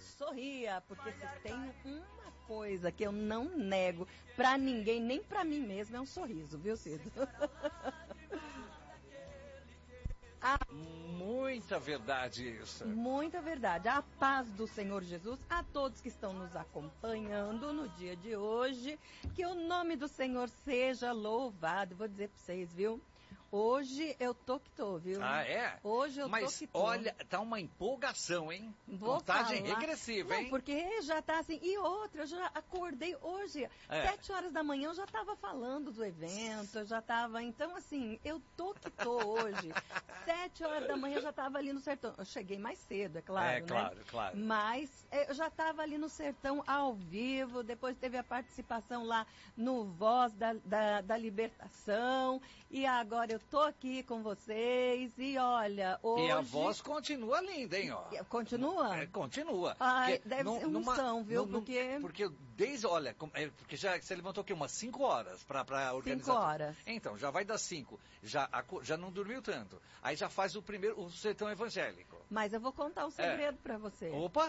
sorria, porque se tem uma coisa que eu não nego pra ninguém, nem pra mim mesmo, é um sorriso, viu, Cido? Muita verdade isso. Muita verdade. A paz do Senhor Jesus a todos que estão nos acompanhando no dia de hoje. Que o nome do Senhor seja louvado. Vou dizer pra vocês, viu? Hoje eu tô que tô, viu? Ah, é? Hoje eu tô que tô. Mas olha, tá uma empolgação, hein? Vou Contagem falar. regressiva, hein? Não, porque já tá assim. E outra, eu já acordei hoje, 7 horas da manhã, eu já tava falando do evento, eu já tava. Então, assim, eu tô que tô hoje. 7 horas da manhã eu já tava ali no sertão. Eu cheguei mais cedo, é claro, né? Claro, claro. Mas eu já tava ali no sertão ao vivo, depois teve a participação lá no Voz da Libertação. E agora eu tô aqui com vocês. E olha, hoje. E a voz continua linda, hein, ó. Continua? Continua. Ai, deve ser unção, viu? Porque desde, olha, porque já você levantou aqui umas 5 horas para organizar. 5 horas. Então, já vai das 5. Já não dormiu tanto. Aí já faz o sertão evangélico. Mas eu vou contar um segredo para você. Opa.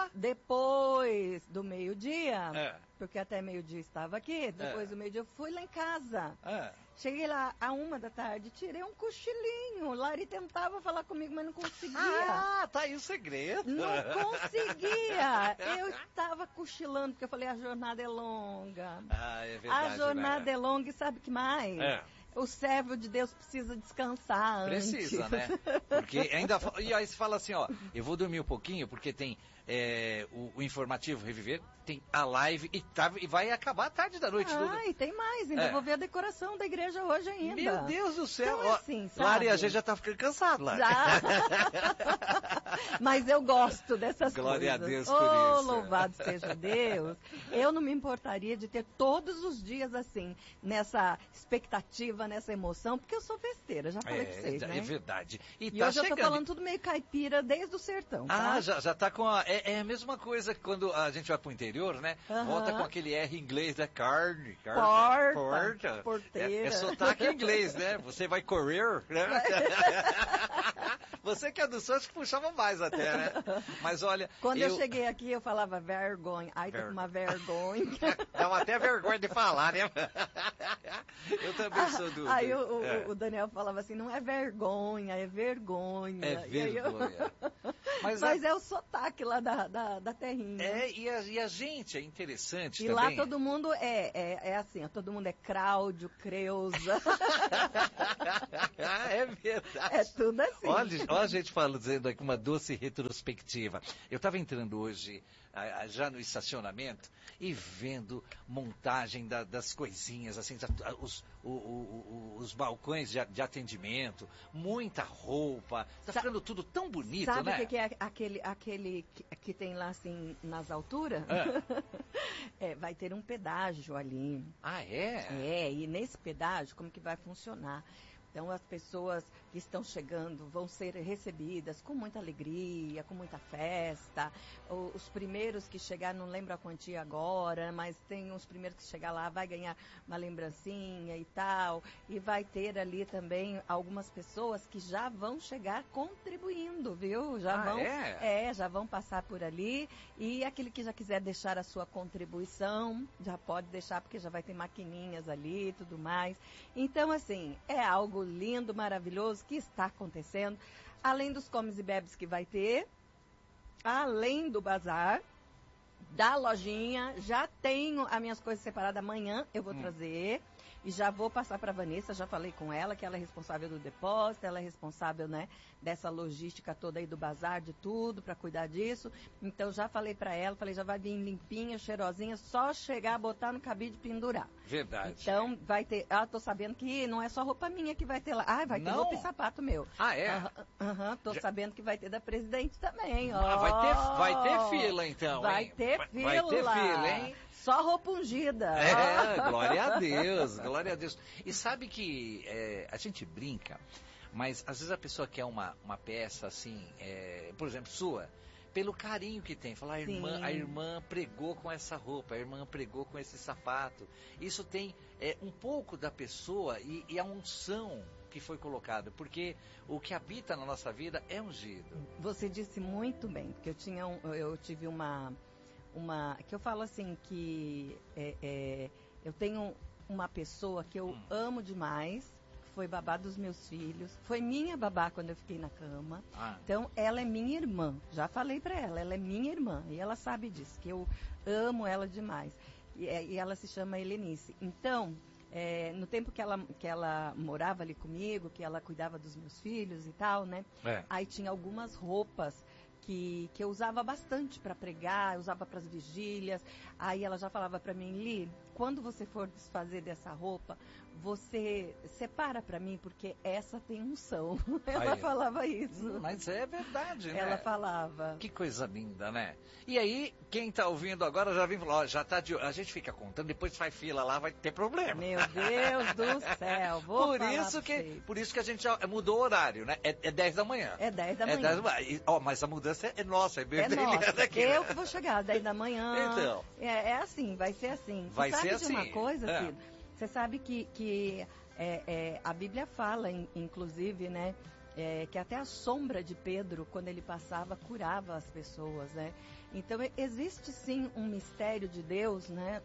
Depois do meio-dia, porque até meio-dia estava aqui, depois do meio-dia eu fui lá em casa. Cheguei lá à 1h da tarde, tirei um cochilinho. Lari tentava falar comigo, mas não conseguia. Ah, tá aí o segredo. Não conseguia. Eu estava cochilando, porque eu falei, a jornada é longa. Ah, é verdade. A jornada é longa e sabe o que mais? O servo de Deus precisa descansar antes. Precisa, né? Porque ainda... E aí você fala assim, ó, eu vou dormir um pouquinho, porque tem o informativo Reviver, tem a live e vai acabar a tarde da noite. E tem mais, ainda vou ver a decoração da igreja hoje ainda. Meu Deus do céu. Então, assim, sabe? Lari, a gente já tá ficando cansado, Lari. Já. Mas eu gosto dessas Glória coisas. A Deus por isso. Louvado seja Deus. Eu não me importaria de ter todos os dias assim, nessa expectativa, nessa emoção, porque eu sou festeira, já falei pra vocês, né? É verdade. E tá hoje chegando. Eu tô falando tudo meio caipira desde o sertão, tá? Já tá com É a mesma coisa que quando a gente vai pro interior, né? Volta com aquele R inglês da carne. Porta. Porteira. É sotaque inglês, né? Você vai correr, né? Você que é do Santos que puxava mais até, né? Mas olha... Quando eu cheguei aqui, eu falava vergonha. Ai, tô com uma vergonha. Dá até vergonha de falar, né? Eu também sou do... Aí o Daniel falava assim, não é vergonha, é vergonha. É vergonha. Mas é o sotaque lá da terrinha. E a gente é interessante e também. E lá todo mundo é assim, todo mundo é Cláudio, Creuza. É verdade. É tudo assim. Olha a gente dizendo aqui uma doce retrospectiva. Eu estava entrando hoje já no estacionamento e vendo montagem das coisinhas, assim, os balcões de atendimento, muita roupa, tá ficando tudo tão bonito, sabe, né? Sabe o que é aquele que tem lá assim nas alturas? Vai ter um pedágio ali. Ah, é? E nesse pedágio, como que vai funcionar? Então, as pessoas que estão chegando vão ser recebidas com muita alegria, com muita festa. Os primeiros que chegar, não lembro a quantia agora, mas tem os primeiros que chegar lá, vai ganhar uma lembrancinha e tal. E vai ter ali também algumas pessoas que já vão chegar contribuindo, viu? Já vão passar por ali. E aquele que já quiser deixar a sua contribuição, já pode deixar, porque já vai ter maquininhas ali e tudo mais. Então, assim, é algo lindo, maravilhoso que está acontecendo, além dos comes e bebes que vai ter, além do bazar, da lojinha, já tenho as minhas coisas separadas, amanhã eu vou trazer e já vou passar para a Vanessa, já falei com ela que ela é responsável do depósito, ela é responsável, né, dessa logística toda aí do bazar, de tudo, para cuidar disso. Então já falei para ela, já vai vir limpinha, cheirosinha, só chegar, botar no cabide e pendurar. Verdade. Então vai ter, tô sabendo que não é só roupa minha que vai ter lá. Vai ter roupa e sapato meu. Ah, é? Tô sabendo que vai ter da presidente também, ó. Vai ter fila então, vai hein? Ter fila. Vai ter fila, hein? Só roupa ungida. Glória a Deus, glória a Deus. E sabe que a gente brinca, mas às vezes a pessoa quer uma peça assim, por exemplo, sua, pelo carinho que tem. Fala, a irmã pregou com essa roupa, a irmã pregou com esse sapato. Isso tem um pouco da pessoa e a unção que foi colocado, porque o que habita na nossa vida é ungido. Você disse muito bem, porque eu tive uma que eu falo assim, que eu tenho uma pessoa que eu amo demais, que foi babá dos meus filhos, foi minha babá quando eu fiquei na cama. Então, ela é minha irmã, já falei para ela é minha irmã, e ela sabe disso, que eu amo ela demais. E ela se chama Helenice. Então, no tempo que ela morava ali comigo, que ela cuidava dos meus filhos e tal, né? Aí tinha algumas roupas que eu usava bastante para pregar, eu usava para as vigílias. Aí ela já falava para mim, Li, quando você for desfazer dessa roupa, você separa para mim, porque essa tem unção. Ela falava isso. Mas é verdade, né? Ela falava. Que coisa linda, né? E aí, quem está ouvindo agora já vem falar, ó, já tá a gente fica contando, depois faz fila lá, vai ter problema. Meu Deus do céu, Por isso que a gente já mudou o horário, né? É 10 da manhã. É 10 da manhã. Mas a mudança é nossa, é bem nossa. aqui. Eu que vou chegar às 10 da manhã. Então. É assim, vai ser assim. Vai ser assim. Sabe de uma coisa, Ciro? Você sabe que a Bíblia fala, inclusive, né? Que até a sombra de Pedro, quando ele passava, curava as pessoas, né? Então, existe sim um mistério de Deus, né?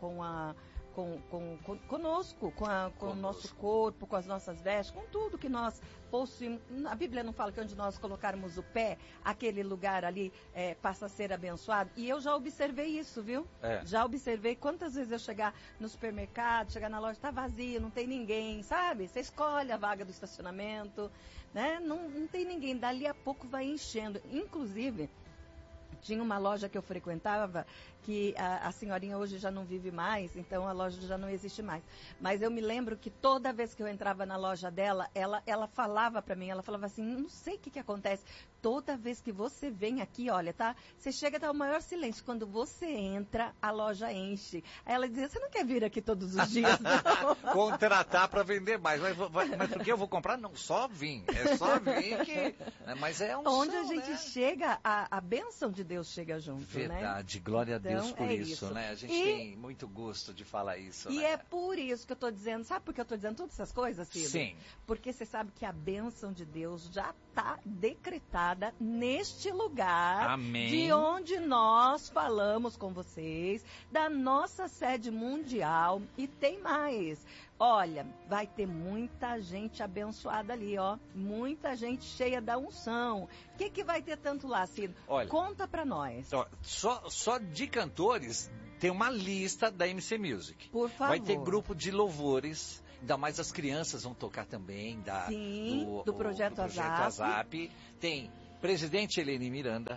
Conosco, com o nosso corpo, com as nossas vestes, com tudo que nós possuímos. A Bíblia não fala que onde nós colocarmos o pé, aquele lugar ali passa a ser abençoado. E eu já observei isso, viu? Já observei quantas vezes eu chegar no supermercado, chegar na loja, tá vazio, não tem ninguém, sabe? Você escolhe a vaga do estacionamento, né? Não tem ninguém, dali a pouco vai enchendo. Inclusive, tinha uma loja que eu frequentava, que a senhorinha hoje já não vive mais, então a loja já não existe mais. Mas eu me lembro que toda vez que eu entrava na loja dela, ela falava para mim, ela falava assim, não sei o que acontece, toda vez que você vem aqui, olha, tá? Você chega, tá o maior silêncio. Quando você entra, a loja enche. Aí ela dizia, você não quer vir aqui todos os dias, não? Contratar para vender mais. Mas porque eu vou comprar? Não, só vim. É só vir que... Mas é um onde a gente chega, a bênção de Deus chega junto, verdade, né? Glória a Deus por isso, né? A gente tem muito gosto de falar isso, E né? é por isso que eu estou dizendo, sabe por que eu estou dizendo todas essas coisas, Ciro? Sim. Porque você sabe que a bênção de Deus já está decretada neste lugar. Amém. De onde nós falamos com vocês, da nossa sede mundial. E tem mais. Olha, vai ter muita gente abençoada ali, ó. Muita gente cheia da unção. O que vai ter tanto lá, Ciro? Olha, conta pra nós. Ó, só de cantores, tem uma lista da MC Music. Por favor. Vai ter grupo de louvores, ainda mais as crianças vão tocar também. Do Projeto ASAP. Tem Presidente Helene Miranda,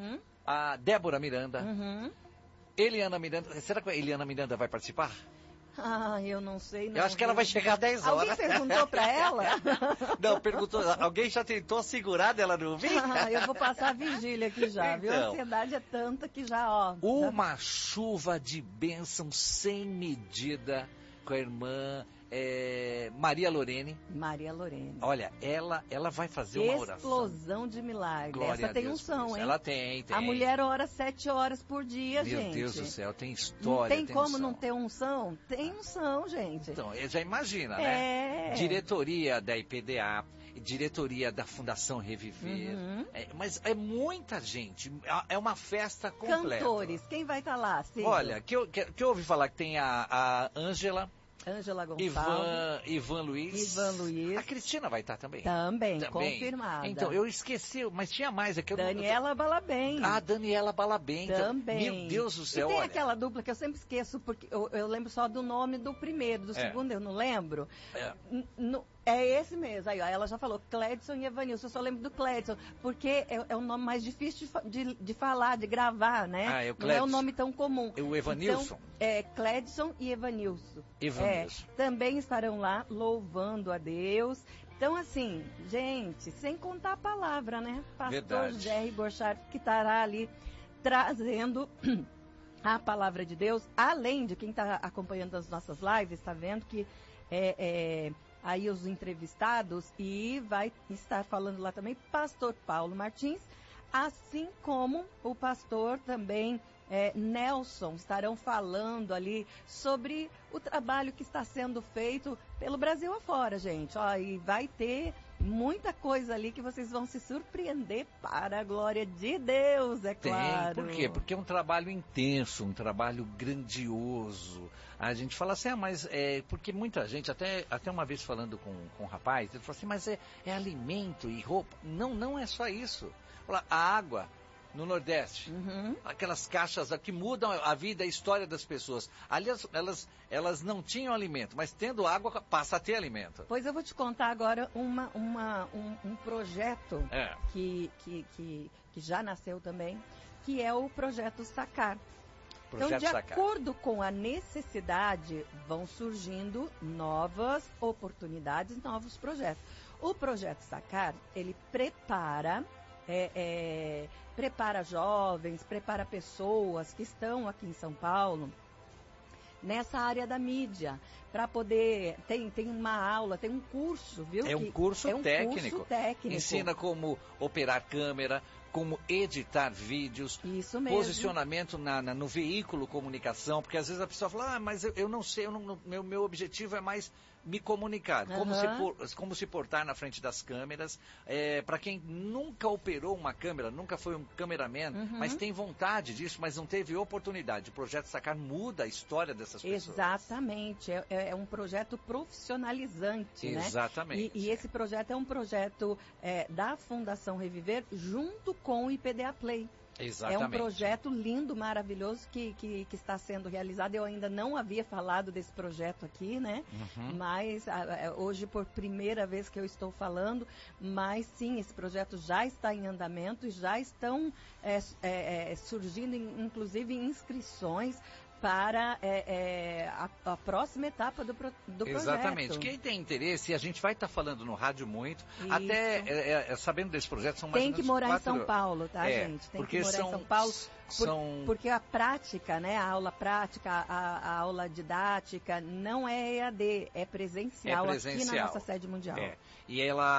a Débora Miranda, Eliana Miranda. Será que a Eliana Miranda vai participar? Eu não sei. Não, eu acho que ela vai chegar às 10 horas. Alguém perguntou pra ela? Não, perguntou. Alguém já tentou segurar dela não vir? Eu vou passar a vigília aqui já, viu? A ansiedade é tanta que já, ó. Uma chuva de bênção sem medida com a irmã Maria Lorene. Maria Lorene. Olha, ela vai fazer uma oração. Explosão de milagre. Glória essa tem unção, hein? Ela tem. A mulher ora 7 horas por dia, gente. Meu Deus do céu, tem história. Não tem como não ter unção? Tem unção, gente. Então, já imagina, né? Diretoria da IPDA, diretoria da Fundação Reviver. Mas é muita gente. É uma festa completa. Cantores, quem vai estar lá? Ciro? Olha, que eu ouvi falar que tem a Ângela Gonçalves. Ivan Luiz. A Cristina vai estar também. Também, confirmada. Então, eu esqueci, mas tinha mais aqui. Daniela Balabem. Daniela Balabem. Também. Meu Deus do céu, e tem aquela dupla que eu sempre esqueço, porque eu lembro só do nome do primeiro, do segundo eu não lembro. É esse mesmo. Aí, ó, ela já falou, Cledson e Evanilson. Eu só lembro do Cledson, porque é o nome mais difícil de falar, de gravar, né? Não é um nome tão comum. O Evanilson? Então, Cledson e Evanilson. Também estarão lá louvando a Deus. Então, assim, gente, sem contar a palavra, né? Pastor Jerry Borchardt, que estará ali trazendo a palavra de Deus, além de quem está acompanhando as nossas lives, está vendo que aí os entrevistados, e vai estar falando lá também pastor Paulo Martins, assim como o pastor também Nelson estarão falando ali sobre o trabalho que está sendo feito pelo Brasil afora, gente. Ó, e vai ter muita coisa ali que vocês vão se surpreender, para a glória de Deus, é claro. Por quê? Porque é um trabalho intenso, um trabalho grandioso. A gente fala assim, mas porque muita gente, até uma vez falando com um rapaz, ele falou assim, mas é alimento e roupa. Não é só isso. A água no Nordeste, aquelas caixas que mudam a vida e a história das pessoas. Ali elas não tinham alimento, mas tendo água passa a ter alimento. Pois eu vou te contar agora um projeto que já nasceu também, que é o Projeto Sacar. Então, de acordo com a necessidade, vão surgindo novas oportunidades, novos projetos. O Projeto Sacar, ele prepara jovens, prepara pessoas que estão aqui em São Paulo nessa área da mídia, para poder, tem uma aula, tem um curso, viu? É um curso técnico. Ensina como operar câmera, como editar vídeos, isso mesmo, posicionamento no veículo comunicação, porque às vezes a pessoa fala, mas eu não sei, meu objetivo é mais me comunicar, como se portar na frente das câmeras. Para quem nunca operou uma câmera, nunca foi um cameraman, mas tem vontade disso, mas não teve oportunidade. O Projeto Sacar muda a história dessas pessoas. Exatamente, é um projeto profissionalizante, exatamente, né? E esse projeto é um projeto da Fundação Reviver, junto com o IPDA Play. Exatamente. É um projeto lindo, maravilhoso, que está sendo realizado. Eu ainda não havia falado desse projeto aqui, né? Mas hoje, por primeira vez que eu estou falando, mas sim, esse projeto já está em andamento e já estão surgindo, inclusive, inscrições para a próxima etapa do projeto. Exatamente. Quem tem interesse, a gente vai estar falando no rádio muito, até sabendo desse projeto, são mais ou menos 4... Tem que morar em São Paulo, tá, gente? Tem que morar em São Paulo, porque a prática, né, a aula prática, a aula didática, não é EAD, é presencial aqui na nossa sede mundial. E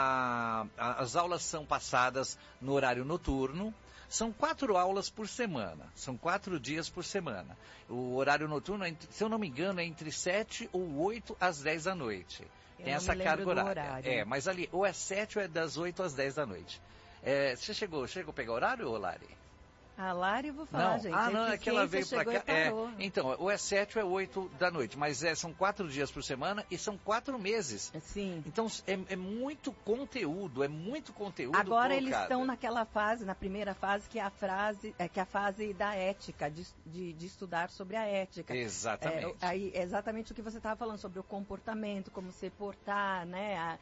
as aulas são passadas no horário noturno. São 4 aulas por semana, são 4 dias por semana. O horário noturno, se eu não me engano, é entre 7 ou 8 às 10 da noite. Tem essa carga horária. Mas ali, ou é 7 ou é das 8 às 10 da noite. Você chegou a pegar horário, Lari? A Lari, eu vou falar, gente. Não, é que ela veio para cá. Então, ou é 7 ou é 8 da noite, mas são 4 dias por semana e são 4 meses. Sim. Então, é muito conteúdo, Agora eles estão naquela fase, na primeira fase, que é a fase da ética, de estudar sobre a ética. Exatamente. É exatamente o que você estava falando, sobre o comportamento, como se portar, né?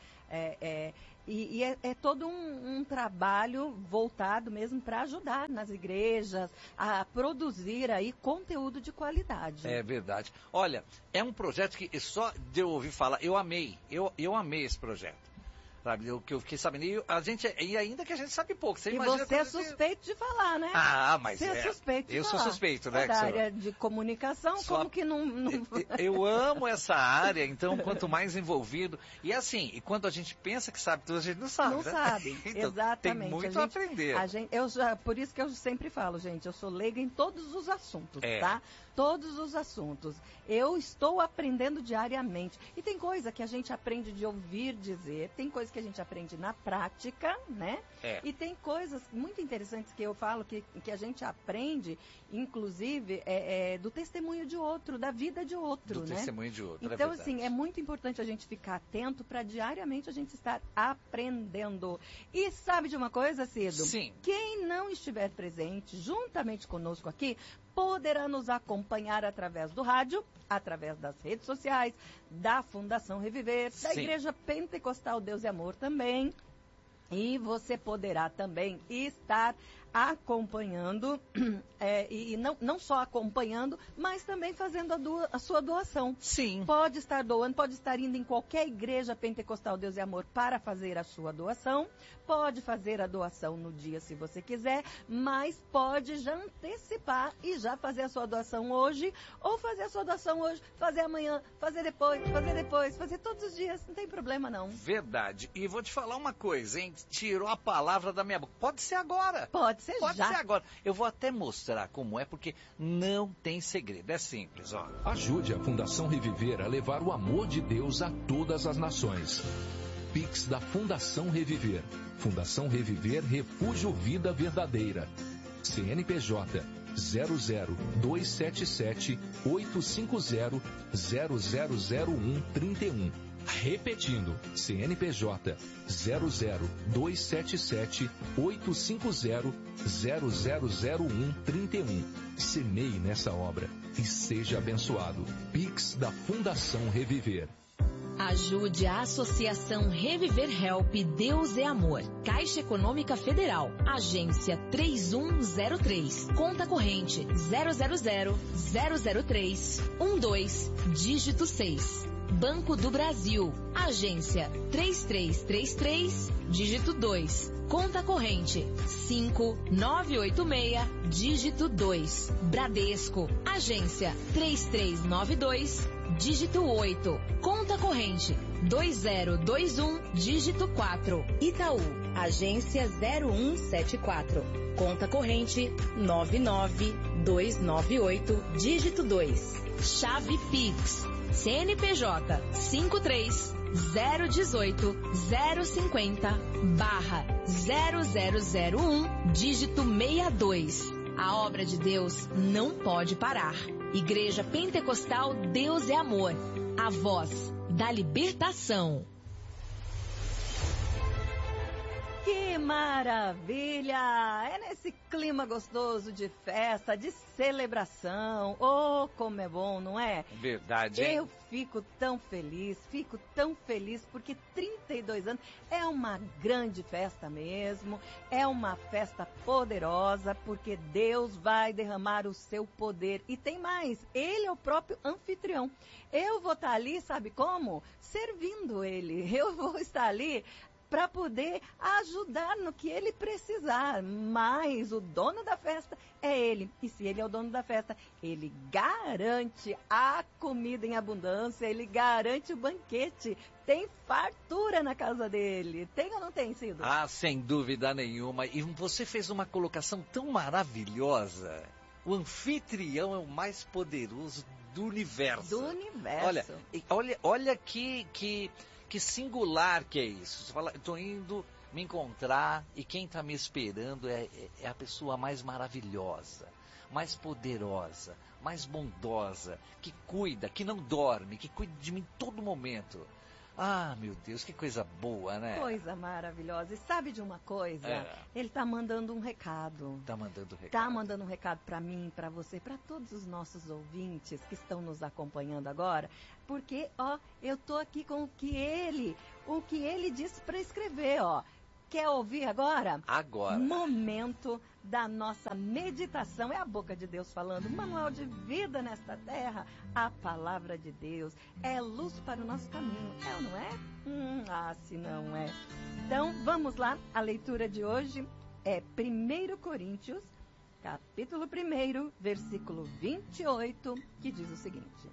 E é todo um trabalho voltado mesmo para ajudar nas igrejas a produzir aí conteúdo de qualidade. É verdade. Olha, é um projeto que só de eu ouvir falar, eu amei esse projeto. Sabe, que eu fiquei sabendo. E ainda que a gente sabe pouco. Você é suspeito de falar, né? Mas você é suspeito de falar. Eu sou suspeito, né? Da área de comunicação, como que não... Eu amo essa área, então quanto mais envolvido. E assim, e quando a gente pensa que sabe tudo, a gente não sabe, Não sabe, então, exatamente. Tem muito a aprender. Por isso que eu sempre falo, gente, eu sou leiga em todos os assuntos, tá? Todos os assuntos. Eu estou aprendendo diariamente. E tem coisa que a gente aprende de ouvir dizer, tem coisa que a gente aprende na prática, né? E tem coisas muito interessantes que eu falo que a gente aprende, inclusive, do testemunho de outro, da vida de outro, né? Do testemunho de outro, então, assim, é muito importante a gente ficar atento para diariamente a gente estar aprendendo. E sabe de uma coisa, Cido? Sim. Quem não estiver presente, juntamente conosco aqui, poderá nos acompanhar através do rádio, através das redes sociais, da Fundação Reviver, da Igreja Pentecostal Deus e Amor também. E você poderá também estar acompanhando, e não só acompanhando, mas também fazendo a sua doação. Sim. Pode estar doando, pode estar indo em qualquer igreja pentecostal Deus e Amor para fazer a sua doação. Pode fazer a doação no dia se você quiser, mas pode já antecipar e já fazer a sua doação hoje, ou fazer a sua doação hoje, fazer amanhã, fazer depois, fazer todos os dias, não tem problema não. Verdade. E vou te falar uma coisa, hein? Tirou a palavra da minha boca. Pode ser agora. Pode ser Pode já. ser agora. Eu vou até mostrar como é, porque não tem segredo. É simples, ó. Ajude a Fundação Reviver a levar o amor de Deus a todas as nações. Pix da Fundação Reviver. Fundação Reviver Refúgio Vida Verdadeira. CNPJ 00277 850 0001 31. Repetindo, CNPJ 00277 850 0001 31. Semeie nessa obra e seja abençoado. Pix da Fundação Reviver. Ajude a Associação Reviver Help Deus é Amor. Caixa Econômica Federal. Agência 3103. Conta corrente 000-003-12, dígito 6. Banco do Brasil. Agência 3333, dígito 2. Conta corrente 5986, dígito 2. Bradesco. Agência 3392, dígito 8. Conta corrente 2021, dígito 4. Itaú. Agência 0174. Conta corrente 99298, dígito 2. Chave Pix. CNPJ 53-018-050/0001, dígito 62. A obra de Deus não pode parar. Igreja Pentecostal Deus é Amor. A voz da libertação. Que maravilha! É nesse clima gostoso de festa, de celebração. Oh, como é bom, não é? Verdade, hein? Eu fico tão feliz porque 32 anos é uma grande festa mesmo, é uma festa poderosa, porque Deus vai derramar o seu poder. E tem mais, Ele é o próprio anfitrião. Eu vou estar ali, sabe como? Servindo Ele. Eu vou estar ali para poder ajudar no que ele precisar. Mas o dono da festa é ele. E se ele é o dono da festa, ele garante a comida em abundância, ele garante o banquete. Tem fartura na casa dele. Tem ou não tem, Cido? Ah, sem dúvida nenhuma. E você fez uma colocação tão maravilhosa. O anfitrião é o mais poderoso do universo. Do universo. Olha que singular que é isso. Você fala, estou indo me encontrar e quem está me esperando é a pessoa mais maravilhosa, mais poderosa, mais bondosa, que cuida, que não dorme, que cuida de mim em todo momento. Ah, meu Deus, que coisa boa, né? Coisa maravilhosa. E sabe de uma coisa? Ele está mandando um recado. Está mandando um recado. Está mandando um recado para mim, para você, para todos os nossos ouvintes que estão nos acompanhando agora. Porque, ó, eu tô aqui com o que ele disse para escrever, ó. Quer ouvir agora? Agora. Momento da nossa meditação. É a boca de Deus falando. Manual de vida nesta terra. A palavra de Deus é luz para o nosso caminho. É ou não é? Se não é. Então, vamos lá. A leitura de hoje é 1 Coríntios, capítulo 1, versículo 28, que diz o seguinte.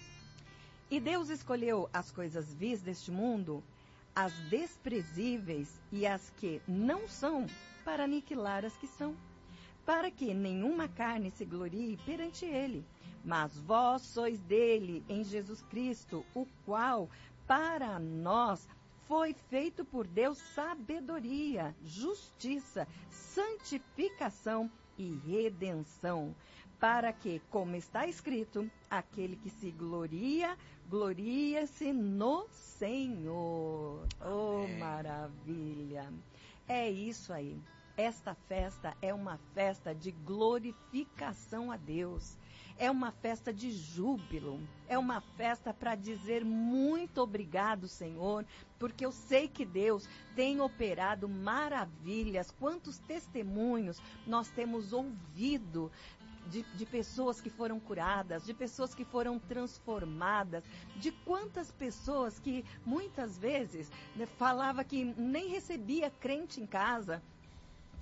E Deus escolheu as coisas vis deste mundo, as desprezíveis e as que não são, para aniquilar as que são, para que nenhuma carne se glorie perante ele. Mas vós sois dele, em Jesus Cristo, o qual, para nós, foi feito por Deus sabedoria, justiça, santificação e redenção, para que, como está escrito, aquele que se gloria, gloria-se no Senhor. Oh, maravilha! É isso aí. Esta festa é uma festa de glorificação a Deus. É uma festa de júbilo. É uma festa para dizer muito obrigado, Senhor, porque eu sei que Deus tem operado maravilhas. Quantos testemunhos nós temos ouvido de pessoas que foram curadas, de pessoas que foram transformadas, de quantas pessoas que muitas vezes falava que nem recebia crente em casa,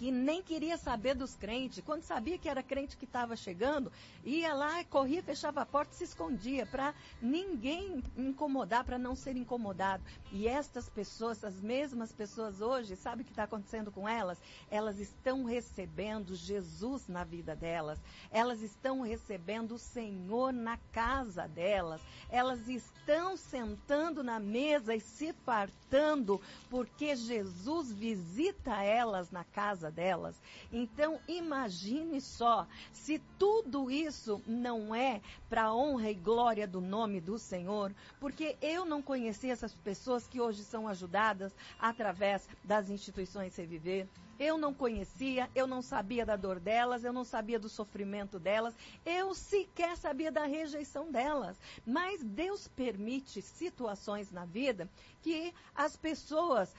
que nem queria saber dos crentes. Quando sabia que era crente que estava chegando, ia lá, corria, fechava a porta e se escondia para ninguém incomodar, para não ser incomodado. E estas pessoas, as mesmas pessoas hoje, sabe o que está acontecendo com elas? Elas estão recebendo Jesus na vida delas. Elas estão recebendo o Senhor na casa delas. Elas estão sentando na mesa e se fartando porque Jesus visita elas na casa delas. Então, imagine só, se tudo isso não é para a honra e glória do nome do Senhor, porque eu não conheci essas pessoas que hoje são ajudadas através das instituições Reviver. Eu não conhecia, eu não sabia da dor delas, eu não sabia do sofrimento delas, eu sequer sabia da rejeição delas. Mas Deus permite situações na vida que as pessoas,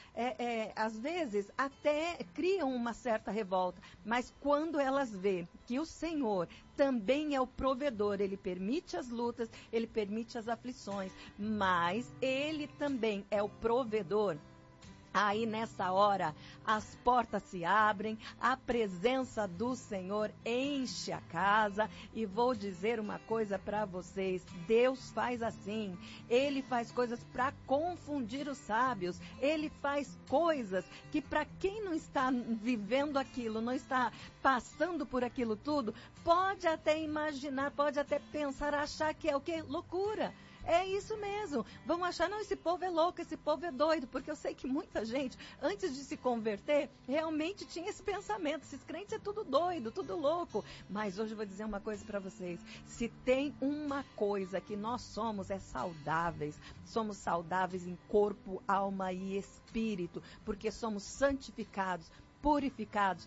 às vezes, até criam uma certa revolta. Mas quando elas veem que o Senhor também é o provedor, Ele permite as lutas, Ele permite as aflições, mas Ele também é o provedor. Aí nessa hora as portas se abrem, a presença do Senhor enche a casa e vou dizer uma coisa para vocês, Deus faz assim, Ele faz coisas para confundir os sábios, Ele faz coisas que para quem não está vivendo aquilo, não está passando por aquilo tudo, pode até imaginar, pode até pensar, achar que é o quê? Loucura. É isso mesmo. Vamos achar, não, esse povo é louco, esse povo é doido. Porque eu sei que muita gente, antes de se converter, realmente tinha esse pensamento. Esses crentes é tudo doido, tudo louco. Mas hoje eu vou dizer uma coisa para vocês. Se tem uma coisa que nós somos, é saudáveis. Somos saudáveis em corpo, alma e espírito. Porque somos santificados, purificados,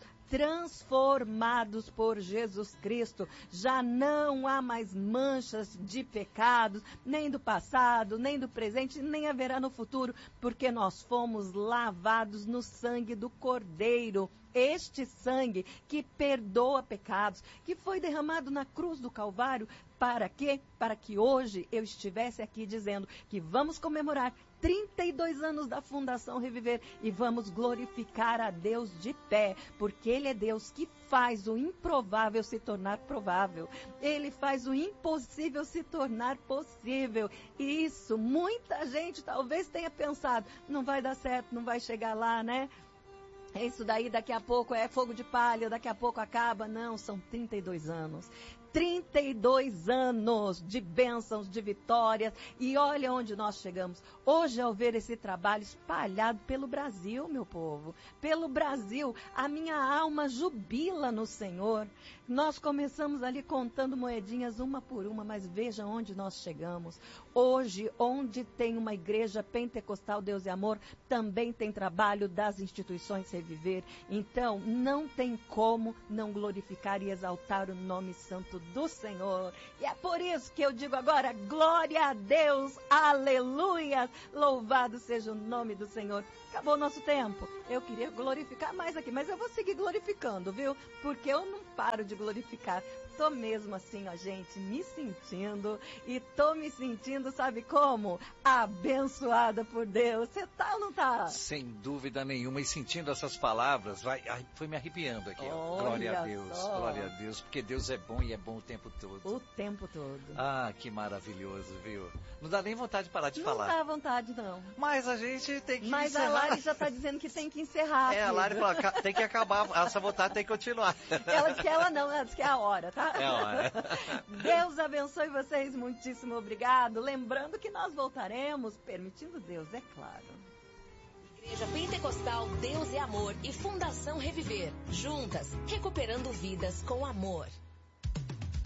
transformados por Jesus Cristo. Já não há mais manchas de pecados, nem do passado, nem do presente, nem haverá no futuro, porque nós fomos lavados no sangue do Cordeiro. Este sangue que perdoa pecados, que foi derramado na cruz do Calvário, para quê? Para que hoje eu estivesse aqui dizendo que vamos comemorar 32 anos da Fundação Reviver e vamos glorificar a Deus de pé, porque Ele é Deus que faz o improvável se tornar provável. Ele faz o impossível se tornar possível. E isso, muita gente talvez tenha pensado, não vai dar certo, não vai chegar lá, né? Isso daí daqui a pouco é fogo de palha, daqui a pouco acaba. Não, são 32 anos. 32 anos de bênçãos, de vitórias. E olha onde nós chegamos. Hoje, ao ver esse trabalho espalhado pelo Brasil, meu povo, pelo Brasil, a minha alma jubila no Senhor. Nós começamos ali contando moedinhas uma por uma, mas veja onde nós chegamos. Hoje, onde tem uma igreja pentecostal Deus e Amor, também tem trabalho das instituições Reviver. Então, não tem como não glorificar e exaltar o nome santo do Senhor. E é por isso que eu digo agora, glória a Deus, aleluia, louvado seja o nome do Senhor. Acabou o nosso tempo. Eu queria glorificar mais aqui, mas eu vou seguir glorificando, viu? Porque eu não paro de glorificar. Tô mesmo assim, ó, gente, me sentindo, e tô me sentindo, sabe como? Abençoada por Deus. Você tá ou não tá? Sem dúvida nenhuma, e sentindo essas palavras, foi me arrepiando aqui, ó. Glória a Deus, glória a Deus, porque Deus é bom e é bom o tempo todo. O tempo todo. Ah, que maravilhoso, viu? Não dá nem vontade de parar de falar. Não dá vontade, não. Mas a gente tem que Mas encerrar. A Lari já tá dizendo que tem que encerrar. A Lari falou, tem que acabar, essa vontade tem que continuar. Ela disse que ela disse que é a hora, tá? É a hora. Deus abençoe vocês, muitíssimo obrigado. Lembrando que nós voltaremos, permitindo Deus, é claro. Igreja Pentecostal Deus é Amor e Fundação Reviver. Juntas, recuperando vidas com amor.